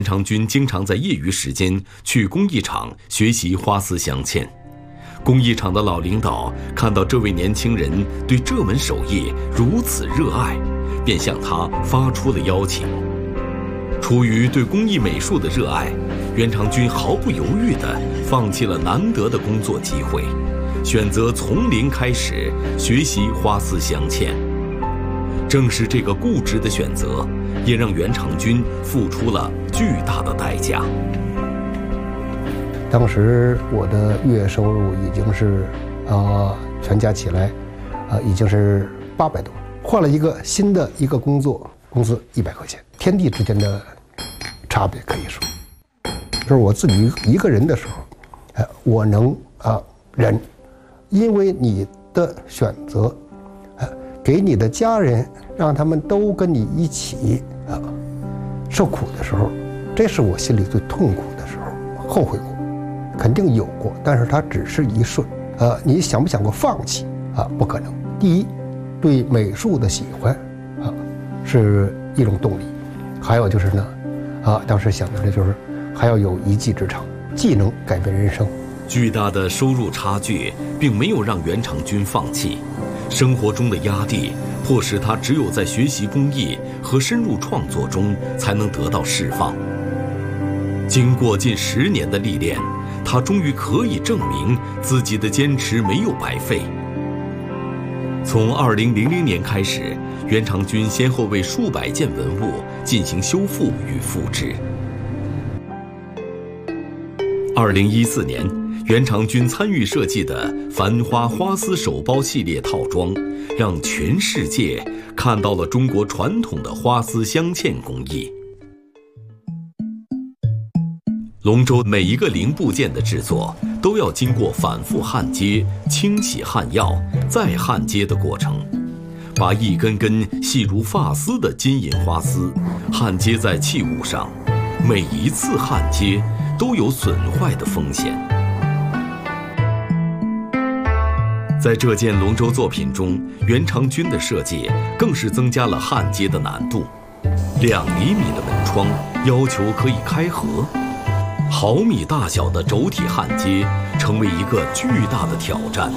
袁长军经常在业余时间去工艺厂学习花丝镶嵌。工艺厂的老领导看到这位年轻人对这门手艺如此热爱，便向他发出了邀请。出于对工艺美术的热爱，袁长军毫不犹豫地放弃了难得的工作机会，选择从零开始学习花丝镶嵌。正是这个固执的选择，也让袁长军付出了巨大的代价。 当时我的月收入已经是，全加起来，已经是800多。换了一个新的一个工作，工资100块钱，天地之间的差别可以说。就是我自己一个人的时候，我能忍，因为你的选择，给你的家人，让他们都跟你一起受苦的时候，这是我心里最痛苦的时候，后悔过。肯定有过，但是它只是一瞬。你想不想过放弃不可能。第一，对美术的喜欢是一种动力。还有就是呢，当时想的就是还要有一技之长，技能改变人生。 巨大的收入差距并没有让袁长军放弃，生活中的压力迫使他只有在学习工艺和深入创作中才能得到释放。经过近10年的历练，他终于可以证明自己的坚持没有白费。从2000年开始，袁长军先后为数百件文物进行修复与复制。2014年，袁长军参与设计的繁花花丝手包系列套装，让全世界看到了中国传统的花丝镶嵌工艺。龙舟每一个零部件的制作都要经过反复焊接、清洗焊药、再焊接的过程，把一根根细如发丝的金银花丝焊接在器物上，每一次焊接都有损坏的风险。在这件龙舟作品中，袁长军的设计更是增加了焊接的难度。2厘米的门窗要求可以开合，毫米大小的轴体焊接成为一个巨大的挑战。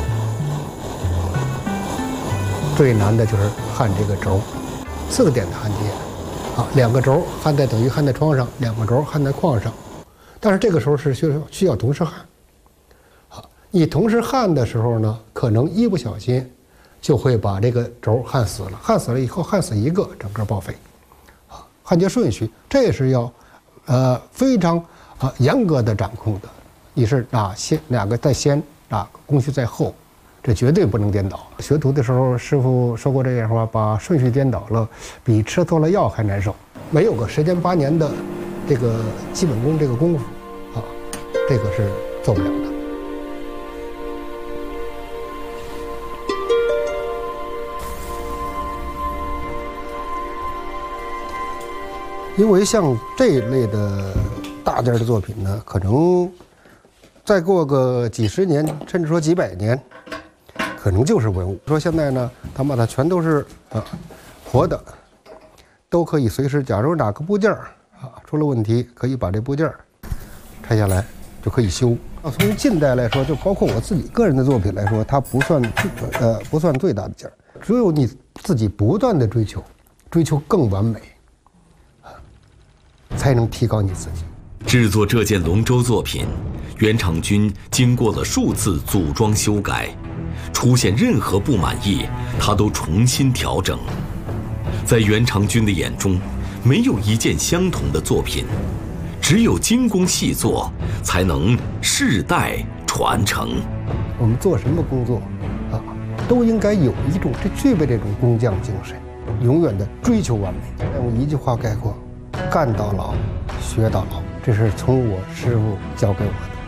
最难的就是焊这个轴，4个点的焊接，2个轴焊在等于焊在窗上，2个轴焊在框上，但是这个时候是需要同时焊。你同时焊的时候呢，可能一不小心就会把这个轴焊死了，焊死了以后焊死一个，整个报废。焊接顺序这也是要非常严格的掌控的，你是哪个在先，哪个工序在后，这绝对不能颠倒。学徒的时候，师傅说过这样话，把顺序颠倒了，比吃错了药还难受。没有个10年8年的这个基本功这个功夫这个是做不了的。因为像这一类的大件的作品呢，可能再过个几十年，甚至说几百年，可能就是文物。说现在呢，他把它全都是活的，都可以随时，假如哪个部件出了问题，可以把这部件拆下来就可以修。从近代来说，就包括我自己个人的作品来说，它不算最大的件，只有你自己不断的追求更完美，才能提高你自己。 制作这件龙舟作品，袁长军经过了数次组装修改，出现任何不满意，他都重新调整。在袁长军的眼中，没有一件相同的作品，只有精工细作，才能世代传承。 我们做什么工作都应该有具备这种工匠精神，永远的追求完美。用一句话概括：干到老，学到老。这是从我师傅教给我的。